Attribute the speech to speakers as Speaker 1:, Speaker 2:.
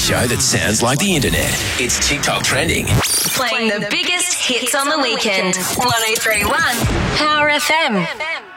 Speaker 1: show that sounds like the internet. It's TikTok trending.
Speaker 2: Playing the biggest hits on the weekend. 103.1 Power FM.